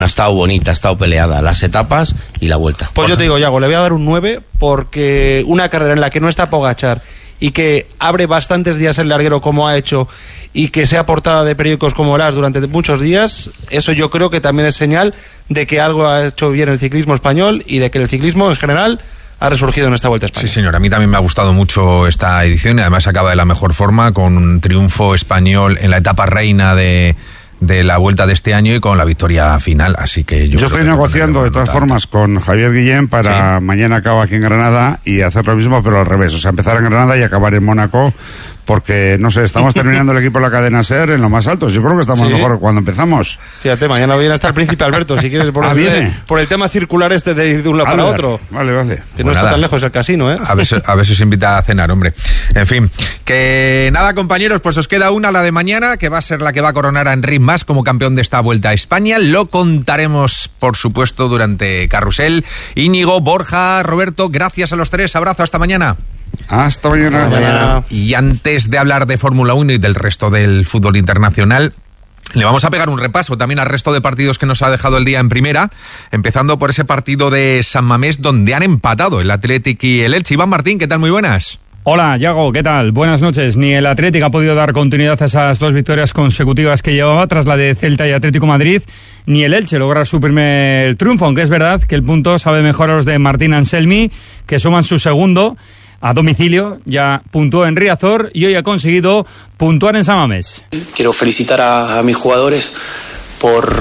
Ha estado bonita, ha estado peleada, las etapas y la vuelta. Pues yo te digo, Yago, le voy a dar un 9 porque una carrera en la que no está Pogačar y que abre bastantes días el larguero como ha hecho y que sea portada de periódicos como Las durante muchos días, eso yo creo que también es señal de que algo ha hecho bien el ciclismo español y de que el ciclismo en general ha resurgido en esta Vuelta a España. Sí, señor, a mí también me ha gustado mucho esta edición y además acaba de la mejor forma con un triunfo español en la etapa reina de la Vuelta de este año y con la victoria final, así que yo estoy negociando de todas formas con Javier Guillén para mañana acabo aquí en Granada y hacer lo mismo pero al revés, o sea, empezar en Granada y acabar en Mónaco, porque no sé, estamos terminando el equipo de la cadena SER en lo más alto. Yo creo que estamos mejor cuando empezamos. Fíjate, mañana viene hasta el Príncipe Alberto, si quieres, por el tema circular de ir de un lado para otro. Vale. Que no está tan lejos el casino, ¿eh? A ver si os invita a cenar, hombre. En fin, que nada, compañeros, pues os queda una, la de mañana, que va a ser la que va a coronar a Enric Mas como campeón de esta Vuelta a España. Lo contaremos, por supuesto, durante Carrusel. Íñigo, Borja, Roberto, gracias a los tres. Abrazo, hasta mañana. Hasta mañana. Y antes de hablar de Fórmula 1 y del resto del fútbol internacional, le vamos a pegar un repaso también al resto de partidos que nos ha dejado el día en primera, empezando por ese partido de San Mamés donde han empatado el Athletic y el Elche. Iván Martín, ¿qué tal? Muy buenas. Hola, Yago, ¿qué tal? Buenas noches. Ni el Athletic ha podido dar continuidad a esas 2 victorias consecutivas que llevaba tras la de Celta y Atlético Madrid, ni el Elche lograr su primer triunfo, aunque es verdad que el punto sabe mejor a los de Martín Anselmi, que suman su segundo a domicilio. Ya puntuó en Riazor y hoy ha conseguido puntuar en San Mamés. Quiero felicitar a mis jugadores por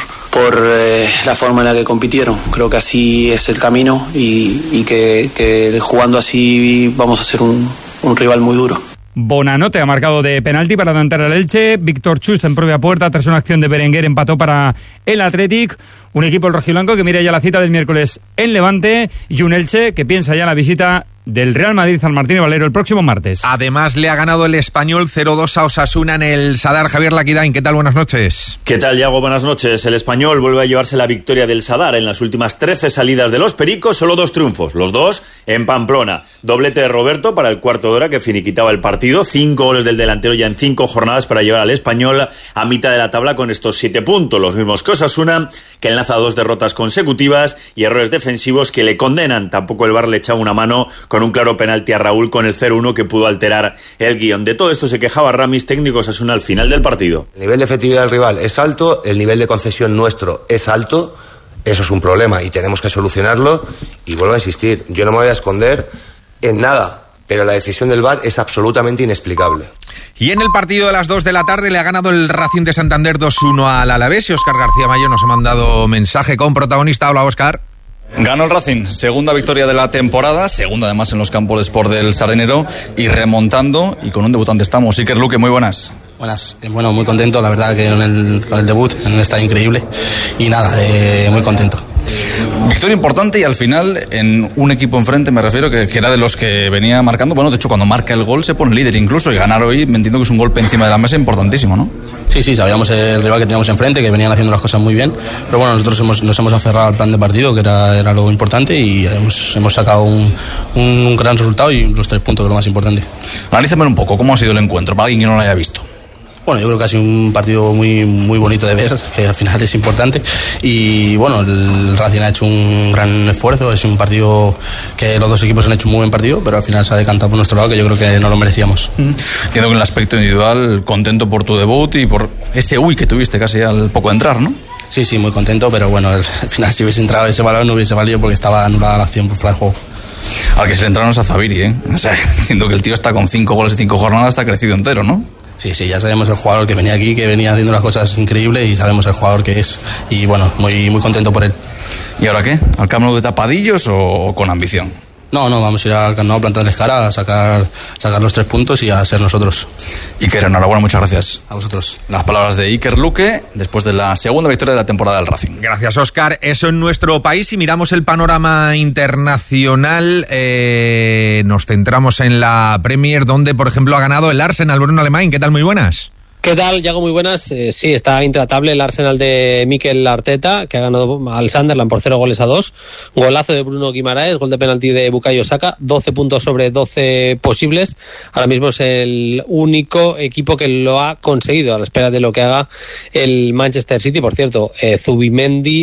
la forma en la que compitieron. Creo que así es el camino y que jugando así vamos a ser un rival muy duro. Bonanote ha marcado de penalti para adelantar al Elche. Víctor Chust en propia puerta tras una acción de Berenguer empató para el Athletic. Un equipo el rojiblanco que mira ya la cita del miércoles en Levante y un Elche que piensa ya en la visita del Real Madrid al Martínez Valero el próximo martes. Además le ha ganado el Español 0-2 a Osasuna en el Sadar. Javier Laquidain, ¿qué tal? Buenas noches. ¿Qué tal, Yago? Buenas noches. El Español vuelve a llevarse la victoria del Sadar. En las últimas 13 salidas de los Pericos, solo 2 triunfos, los 2 en Pamplona. Doblete de Roberto para el cuarto de hora que finiquitaba el partido. 5 goles del delantero ya en 5 jornadas para llevar al Español a mitad de la tabla con estos 7 puntos. Los mismos que Osasuna, que enlaza 2 derrotas consecutivas y errores defensivos que le condenan. Tampoco el VAR le echaba una mano con un claro penalti a Raúl con el 0-1 que pudo alterar el guión. De todo esto se quejaba Ramis, técnico Osasuna, al final del partido. El nivel de efectividad del rival es alto, el nivel de concesión nuestro es alto, eso es un problema y tenemos que solucionarlo. Y vuelvo a insistir, yo no me voy a esconder en nada, pero la decisión del VAR es absolutamente inexplicable. Y en el partido de las 2 de la tarde le ha ganado el Racing de Santander 2-1 al Alavés y Óscar García Mayo nos ha mandado mensaje con protagonista. Hola, Óscar. Ganó el Racing, segunda victoria de la temporada, segunda además en los campos de Sport del Sardinero y remontando y con un debutante estamos. Iker Luque, muy buenas. Buenas, bueno, muy contento, la verdad que con el debut en un estadio increíble y nada, muy contento. Victoria importante y al final en un equipo enfrente, me refiero, que era de los que venía marcando. Bueno, de hecho cuando marca el gol se pone líder incluso y ganar hoy me entiendo que es un golpe encima de la mesa importantísimo, ¿no? Sí, sabíamos el rival que teníamos enfrente, que venían haciendo las cosas muy bien, pero bueno, nosotros nos hemos aferrado al plan de partido, que era lo importante y hemos sacado un gran resultado y los 3 puntos, que es lo más importante. Analízame un poco, ¿cómo ha sido el encuentro para alguien que no lo haya visto? Bueno, yo creo que ha sido un partido muy, muy bonito de ver, que al final es importante. Y bueno, el Racing ha hecho un gran esfuerzo, es un partido que los 2 equipos han hecho un muy buen partido, pero al final se ha decantado por nuestro lado, que yo creo que no lo merecíamos. Entiendo que en el aspecto individual, contento por tu debut y por ese que tuviste casi al poco de entrar, ¿no? Sí, muy contento, pero bueno, al final si hubiese entrado ese balón no hubiese valido porque estaba anulada la acción por fuera de juego. Al que se le entraron es a Zaviri, ¿eh? O sea, siento que el tío está con 5 goles y 5 jornadas, está crecido entero, ¿no? Sí, ya sabemos el jugador que venía aquí, que venía haciendo las cosas increíbles y sabemos el jugador que es. Y bueno, muy, muy contento por él. ¿Y ahora qué? ¿Al Camp Nou de tapadillos o con ambición? No, vamos a ir al Camp Nou a plantarles cara, a sacar los 3 puntos y a ser nosotros. Iker, enhorabuena, muchas gracias. A vosotros. Las palabras de Iker Luque después de la segunda victoria de la temporada del Racing. Gracias, Óscar. Eso en nuestro país. Y miramos el panorama internacional. Nos centramos en la Premier, donde, por ejemplo, ha ganado el Arsenal. Bruno Alemán, ¿qué tal? Muy buenas. ¿Qué tal, Yago? Muy buenas. Sí, está intratable el Arsenal de Mikel Arteta, que ha ganado al Sunderland por 0-2. Golazo de Bruno Guimaraes, gol de penalti de Bukayo Saka, 12 puntos sobre 12 posibles. Ahora mismo es el único equipo que lo ha conseguido, a la espera de lo que haga el Manchester City. Por cierto, Zubimendi